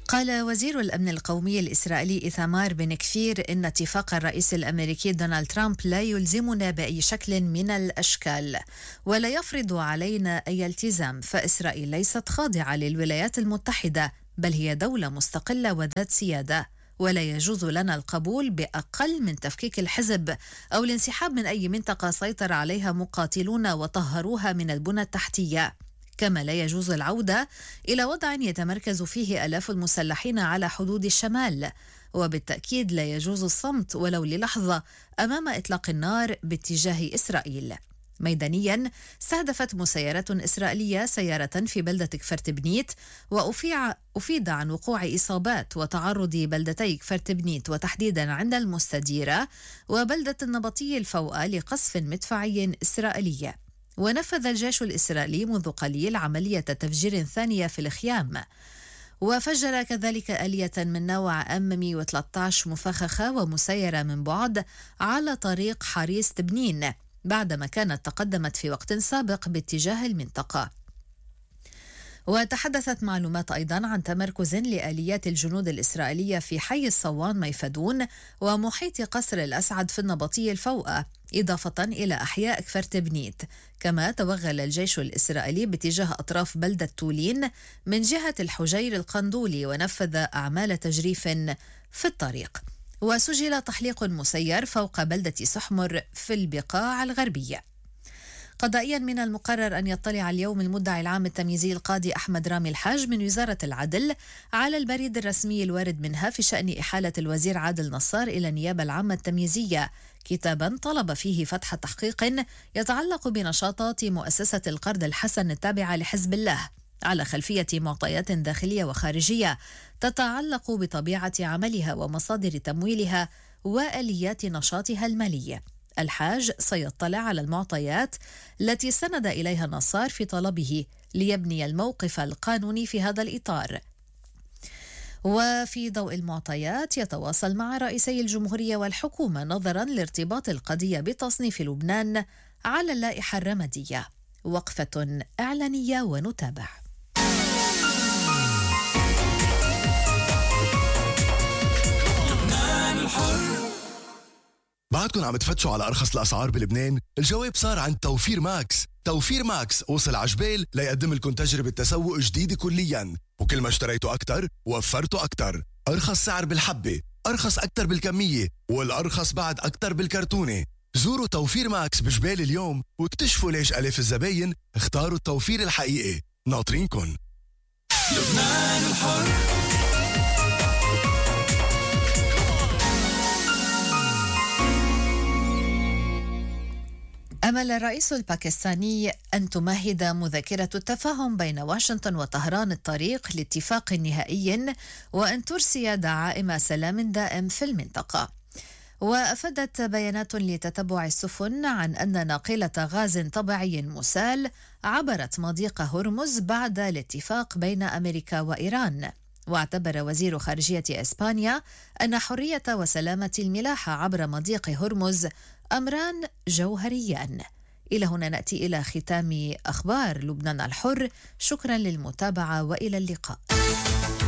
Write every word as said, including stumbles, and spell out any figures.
قال وزير الأمن القومي الإسرائيلي إيثامار بن كفير إن اتفاق الرئيس الأمريكي دونالد ترامب لا يلزمنا بأي شكل من الأشكال ولا يفرض علينا أي التزام، فإسرائيل ليست خاضعة للولايات المتحدة، بل هي دولة مستقلة وذات سيادة، ولا يجوز لنا القبول بأقل من تفكيك الحزب أو الانسحاب من أي منطقة سيطر عليها مقاتلون وطهروها من البنى التحتية. كما لا يجوز العودة إلى وضع يتمركز فيه آلاف المسلحين على حدود الشمال، وبالتأكيد لا يجوز الصمت ولو للحظة أمام إطلاق النار باتجاه إسرائيل. ميدانيا، استهدفت مسيرات إسرائيلية سيارة في بلدة كفرتبنيت، وأفيد عن وقوع إصابات وتعرض بلدتي كفرتبنيت وتحديدا عند المستديرة وبلدة النبطي الفوقة لقصف مدفعي إسرائيلي. ونفذ الجيش الإسرائيلي منذ قليل عملية تفجير ثانية في الخيام، وفجر كذلك آلية من نوع إم مئة وثلاثة عشر مفخخة ومسيرة من بعد على طريق حريس تبنين بعدما كانت تقدمت في وقت سابق باتجاه المنطقة. وتحدثت معلومات أيضا عن تمركز لآليات الجنود الإسرائيلية في حي الصوان ميفدون ومحيط قصر الأسعد في النبطي الفوقة، إضافة إلى أحياء كفرتبنيت. كما توغل الجيش الإسرائيلي باتجاه أطراف بلدة تولين من جهة الحجير القندولي ونفذ أعمال تجريف في الطريق. وسجل تحليق مسير فوق بلدة سحمر في البقاع الغربية. قضائيا، من المقرر أن يطلع اليوم المدعي العام التمييزي القاضي أحمد رامي الحاج من وزارة العدل على البريد الرسمي الوارد منها في شأن إحالة الوزير عادل نصار إلى النيابة العامة التمييزية كتابا طلب فيه فتح تحقيق يتعلق بنشاطات مؤسسة القرض الحسن التابعة لحزب الله على خلفية معطيات داخلية وخارجية تتعلق بطبيعة عملها ومصادر تمويلها وآليات نشاطها المالية. الحاج سيطلع على المعطيات التي سند إليها نصار في طلبه ليبني الموقف القانوني في هذا الإطار. وفي ضوء المعطيات يتواصل مع رئيسي الجمهورية والحكومة نظرا لارتباط القضية بتصنيف لبنان على اللائحة الرمادية. وقفة إعلانية ونتابع. بعدكم عم تفتشوا على أرخص الأسعار بلبنان؟ الجواب صار عند توفير ماكس. توفير ماكس وصل عجبال ليقدم لكم تجربة تسوق جديدة كلياً، وكل ما اشتريتوا أكتر وفرتوا أكتر. أرخص سعر بالحبة، أرخص أكتر بالكمية، والأرخص بعد أكتر بالكرتونة. زوروا توفير ماكس بجبال اليوم واكتشفوا ليش ألاف الزباين اختاروا التوفير الحقيقي. ناطرينكن. لبنان الحر. أمل الرئيس الباكستاني أن تمهد مذكرة التفاهم بين واشنطن وطهران الطريق لاتفاق نهائي وأن ترسي دعائم سلام دائم في المنطقة. وأفادت بيانات لتتبع السفن عن أن ناقلة غاز طبيعي مسال عبرت مضيق هرمز بعد الاتفاق بين أمريكا وإيران. واعتبر وزير خارجية إسبانيا أن حرية وسلامة الملاحة عبر مضيق هرمز أمران جوهريان. إلى هنا نأتي إلى ختام أخبار لبنان الحر. شكرا للمتابعة وإلى اللقاء.